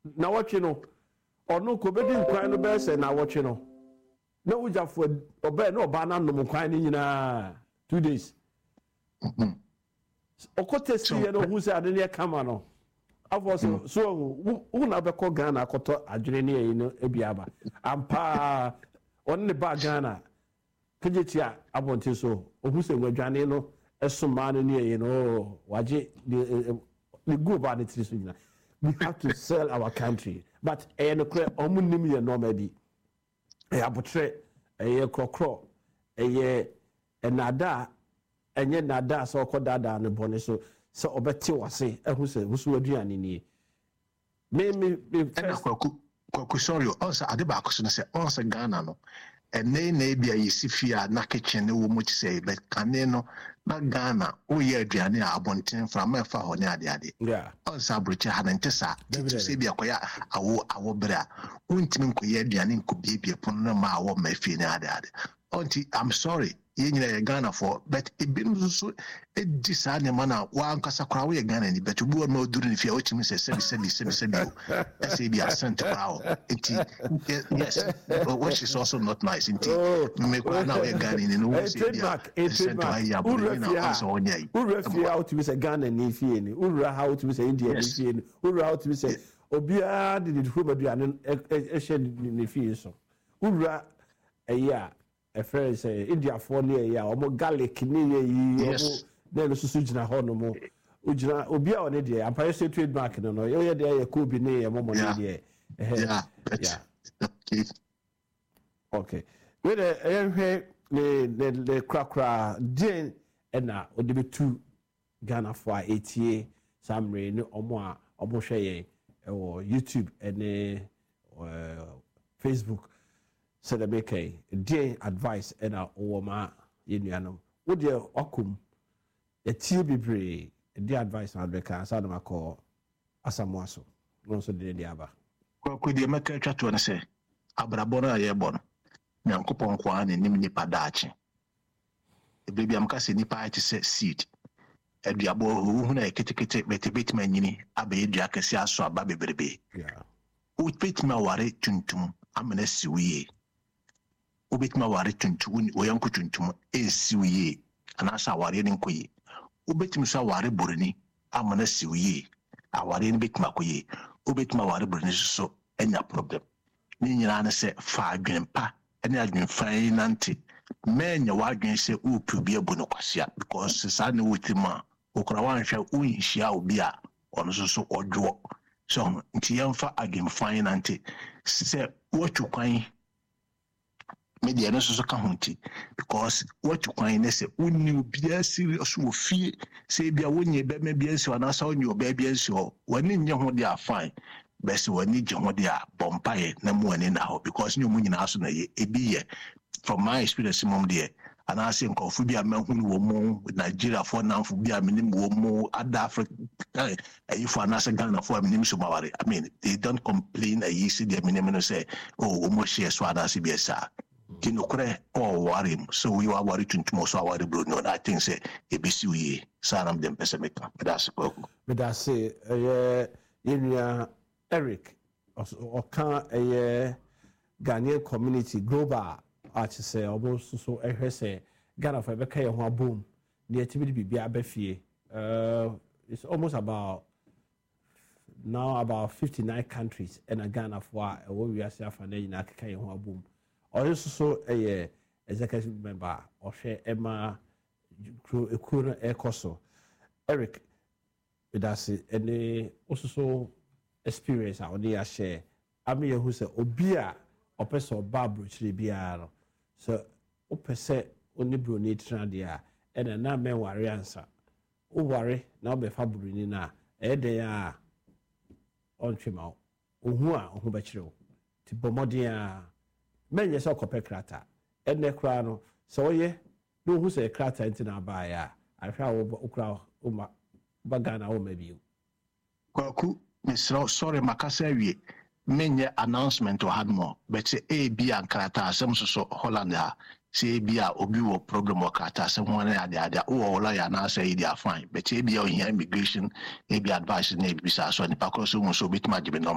na watch no ono ko bedi nkwan no be se na watch no na uja for obe na oba na no nkwan ni nyina 2 days okote si ye no hu se ade ne kama no afo so hu na be ko Ghana akoto adwene ne yi no ebiaba ampa on ne ba Ghana kejetia abonte so ohu se nwadwane no esoma no ne yi no waje the go about the three. We have to sell our country, but no cre omunim ye normally abutre krokro nada enye nada so kodada ne bone so obete wase ehu se wusu aduane ni me kwaku sorry also ade ba akoso no se also Ghana no ene na bia yesifia na kitchen wo mu say but kane no na Ghana o ye aduane a abonten from efa ho ne ade yeah also abroche ha na ntesa to say bia koya awo bra untimi nkoye aduane nkobie pon na ma awo mafi ne ade onti I'm sorry yenyina Ghana for but ebim so edisa ne mana wa nkasa kra wo ye Ghana ni but bu no duru ni fia o chimi se sebi say bia sent crowd enti yes which is also not nice enti me kwa na we Ghana ni no say bia urafia out to be say Ghana ni fie ni urra how to be say India ni fie ni urra how to be say obia did hu baduane ehye ni fie so urra eya a friend say India for near ya omo garlic ni yi omo na no susu gina ho no mo ugina obia one de ampa say trademark no no ye de ya ko bi ne ye momo ne de yeah okay we the the krakra den na odebetu Ghana for etie samre ne omo a omo hwe ye YouTube and Facebook so the make day advice and woma yenuanom wo de okum etie bibre day advice na beka sa na makọ asamoaso no so de aba ko de meka twato na se abraboro aye bo no nyankopon kwa na nim nipa daache ebrebi amka se nipa ache se seed aduabo hu na ketekete betebet manyini abaye dua kase aso aba bebrebe yeah o petma ware tuntum amana siwiye obetma ware tuntum oyanko tuntum esiwiye anasa ware nkoye obetma so ware boroni amana siwiye aware ni betma koye obetma ware boroni so enya problem ni nyina na se fa adwenpa ene adwen finance menya wadwen se upubi abuno kwasia because sa ne wutima okra wanhwa unhia obi a ono so odwo so nti yemfa agem finance se wotwukwan media no so ka hunti because wotwukwan ne se unni obi serious wo fie se bia wonye be me bia nsi wana sa onye obi bia nsi ho wani nye ho dia fine best wani je ho dia bompaye na mu wani na ho because nyu mu nyina aso na ye ebi ye from my experience mom there and I say nkofu bia mahunu wo mu Nigeria for nanfu bia minim wo mu other Africa if anasa Ghana for minim so maware I mean they don't complain I see the minim say oh mo share so ada CBS kino kure oh worry so we are worried to so worry bro no I think say ebisi we saram dem pesemeka that's go me da say yenya Eric o kan Ghanaian community global art say almost so ehwese Ghana for beka ye ho abom na yetimi bibia abafie it's almost about 59 countries and Ghana for we are say afa na nyina keka ye ho abom also executive member or share Emma Ekuna Ekoso Eric that's any also experience I only share ami who say obia opeso babro chiri bia no so opese oni broni tra dia e na men ware ansa o ware na obefa broni na e de ya ontwema ohu a ohu be chire ti bomodin a menye so kopekrata ene kra no so ye no hu say krata ntina ba ya ahwa wo kra o ma bagana o mabiu kwaku misro sorry makasa wie menye announcement or had more but say a be and karata some so Holland say be a obi wo problem or karata someone ada o lawyer na say they are fine but say be on immigration maybe advice na be so ni pakro so bit ma jibe